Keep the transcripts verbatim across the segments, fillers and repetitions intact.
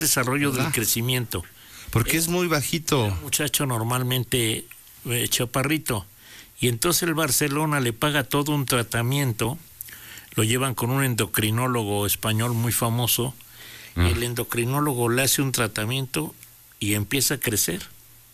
desarrollo ¿verdad? Del crecimiento. Porque es, es muy bajito. Un muchacho normalmente eh, chaparrito. Y entonces el Barcelona le paga todo un tratamiento, lo llevan con un endocrinólogo español muy famoso, mm. y el endocrinólogo le hace un tratamiento y empieza a crecer.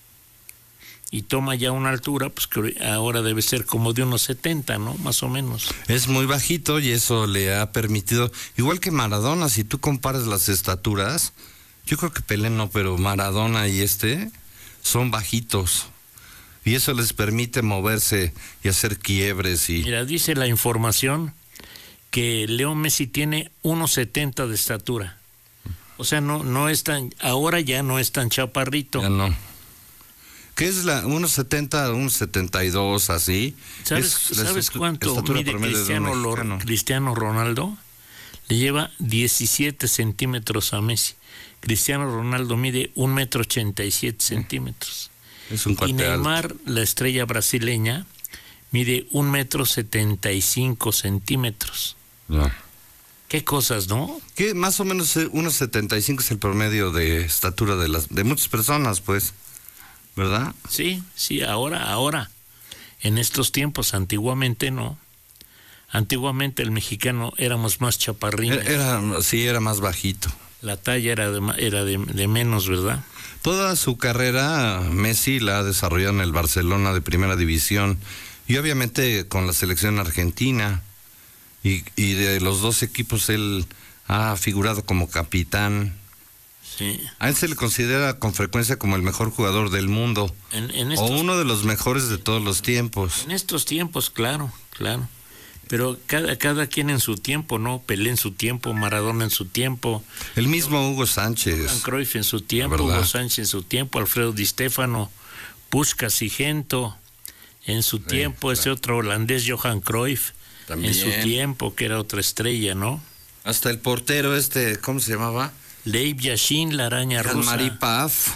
Y toma ya una altura, pues que ahora debe ser como de unos setenta, ¿no? Más o menos. Es muy bajito y eso le ha permitido, igual que Maradona, si tú comparas las estaturas, yo creo que Pelé no, pero Maradona y este son bajitos. Y eso les permite moverse y hacer quiebres y... Mira, dice la información que Leo Messi tiene uno setenta de estatura. O sea, no no es tan, ahora ya no es tan chaparrito. Ya no. ¿Qué es la uno setenta, uno setenta y dos así? ¿Sabes, es ¿sabes cuánto mide Cristiano, de Cristiano Ronaldo? Le lleva diecisiete centímetros a Messi. Cristiano Ronaldo mide un metro ochenta y siete centímetros. Es un y Neymar, alto. La estrella brasileña, mide un metro setenta y cinco centímetros. No. Qué cosas, ¿no? Que más o menos uno setenta y cinco es el promedio de estatura de las de muchas personas, pues, ¿verdad? Sí, sí, ahora, ahora, en estos tiempos, antiguamente no. Antiguamente el mexicano éramos más chaparrines. Era, era sí, era más bajito. La talla era de, era de, de menos, ¿verdad? Toda su carrera Messi la ha desarrollado en el Barcelona de primera división y obviamente con la selección argentina y, y de los dos equipos él ha figurado como capitán. Sí. A él se le considera con frecuencia como el mejor jugador del mundo en, en estos, o uno de los mejores de todos los tiempos. En estos tiempos, claro, claro. Pero cada, cada quien en su tiempo, ¿no? Pelé en su tiempo, Maradona en su tiempo. El mismo Hugo Sánchez. Johan Cruyff en su tiempo, Hugo Sánchez en su tiempo, Alfredo Di Stéfano, Puskás y Gento en su sí, tiempo, claro. Ese otro holandés, Johan Cruyff, también. En su tiempo, que era otra estrella, ¿no? Hasta el portero este, ¿cómo se llamaba? Lev Yashin, la araña rusa. Jean-Marie Paf.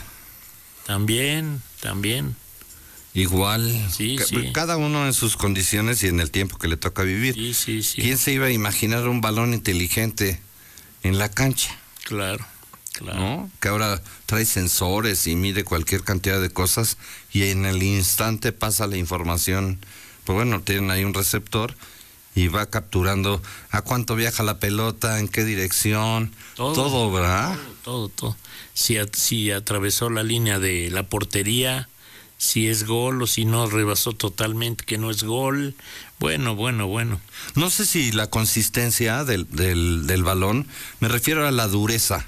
También, también. Igual, sí, sí. Cada uno en sus condiciones y en el tiempo que le toca vivir. Sí, sí, sí. ¿Quién se iba a imaginar un balón inteligente en la cancha? Claro, claro. ¿No? Que ahora trae sensores y mide cualquier cantidad de cosas y en el instante pasa la información. Pues bueno, tienen ahí un receptor y va capturando a cuánto viaja la pelota, en qué dirección, todo, todo ¿verdad? Todo, todo, todo. Si, si atravesó la línea de la portería, si es gol o si no rebasó totalmente que no es gol. Bueno, bueno, bueno. No sé si la consistencia del, del, del balón, me refiero a la dureza,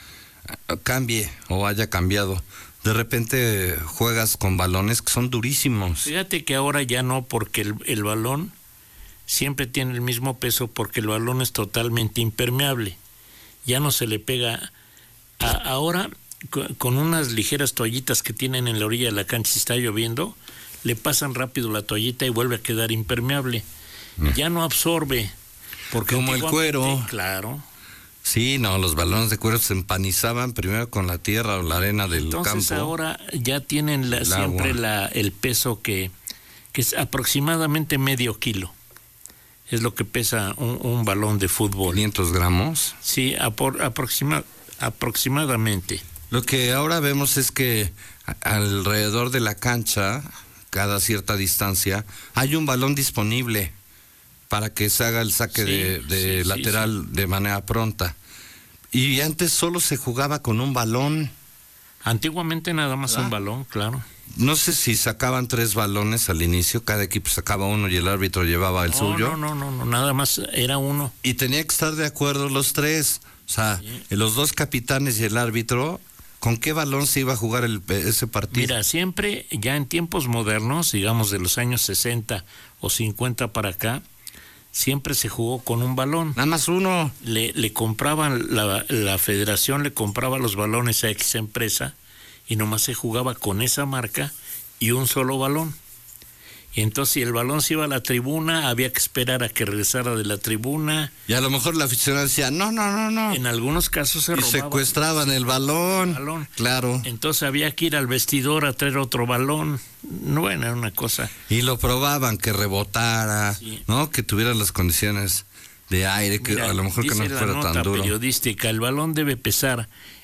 cambie o haya cambiado. De repente juegas con balones que son durísimos. Fíjate que ahora ya no, porque el, el balón siempre tiene el mismo peso porque el balón es totalmente impermeable. Ya no se le pega. A, ahora... con unas ligeras toallitas que tienen en la orilla de la cancha, si está lloviendo, le pasan rápido la toallita y vuelve a quedar impermeable. Mm. Ya no absorbe. Porque como el cuero. Claro. Sí, no, los balones de cuero se empanizaban primero con la tierra o la arena del Entonces, campo. Entonces ahora ya tienen la, siempre la, el peso que, que es aproximadamente medio kilo. Es lo que pesa un, un balón de fútbol. ¿quinientos gramos? Sí, apor, aproxima, aproximadamente. Lo que ahora vemos es que alrededor de la cancha, cada cierta distancia, hay un balón disponible para que se haga el saque sí, de, de sí, lateral sí, sí. de manera pronta. Y antes solo se jugaba con un balón. Antiguamente nada más ¿verdad? Un balón, claro. No sé si sacaban tres balones al inicio, cada equipo sacaba uno y el árbitro llevaba el no, suyo. No, no, no, no, nada más era uno. Y tenía que estar de acuerdo los tres. O sea, sí. los dos capitanes y el árbitro... ¿Con qué balón se iba a jugar el, ese partido? Mira, siempre, ya en tiempos modernos, digamos de los años sesenta o cincuenta para acá, siempre se jugó con un balón. Nada más uno. Le, le compraban, la, la federación le compraba los balones a X empresa y nomás se jugaba con esa marca y un solo balón. Y entonces si el balón se iba a la tribuna, había que esperar a que regresara de la tribuna. Y a lo mejor la aficionada decía, no, no, no, no. En algunos casos se y robaban. secuestraban el balón. el balón. Claro. Entonces había que ir al vestidor a traer otro balón. Bueno, era una cosa. Y lo probaban, que rebotara, sí. ¿no? Que tuviera las condiciones de aire, que Mira, a lo mejor que no fuera tan duro. Periodística, el balón debe pesar